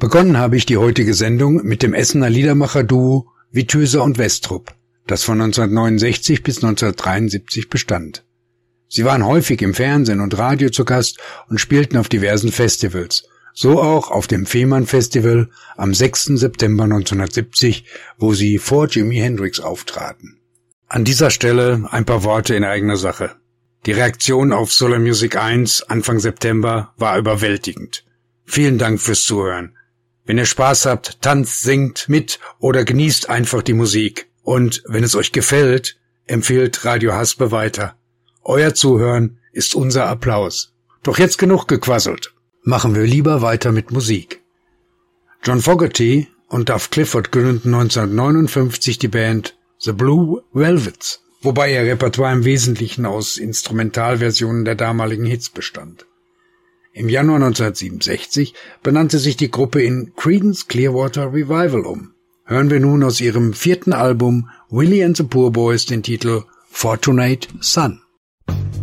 Begonnen habe ich die heutige Sendung mit dem Essener Liedermacher-Duo Withöser und Westrup, das von 1969 bis 1973 bestand. Sie waren häufig im Fernsehen und Radio zu Gast und spielten auf diversen Festivals, so auch auf dem Fehmarn-Festival am 6. September 1970, wo sie vor Jimi Hendrix auftraten. An dieser Stelle ein paar Worte in eigener Sache. Die Reaktion auf Solar Music 1 Anfang September war überwältigend. Vielen Dank fürs Zuhören. Wenn ihr Spaß habt, tanzt, singt mit oder genießt einfach die Musik. Und wenn es euch gefällt, empfehlt Radio Haspe weiter. Euer Zuhören ist unser Applaus. Doch jetzt genug gequasselt. Machen wir lieber weiter mit Musik. John Fogerty und Duff Clifford gründeten 1959 die Band The Blue Velvets, wobei ihr Repertoire im Wesentlichen aus Instrumentalversionen der damaligen Hits bestand. Im Januar 1967 benannte sich die Gruppe in Creedence Clearwater Revival um. Hören wir nun aus ihrem 4. Album Willie and the Poor Boys den Titel Fortunate Son.